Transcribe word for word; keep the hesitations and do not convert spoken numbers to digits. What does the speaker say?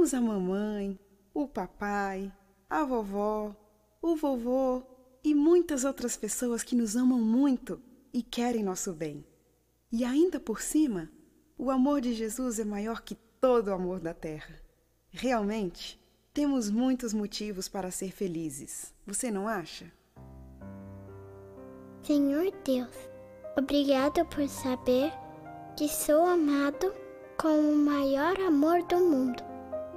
temos a mamãe, o papai, a vovó, o vovô e muitas outras pessoas que nos amam muito e querem nosso bem. E ainda por cima, o amor de Jesus é maior que todo o amor da terra. Realmente, temos muitos motivos para ser felizes. Você não acha? Senhor Deus, obrigado por saber que sou amado com o maior amor do mundo.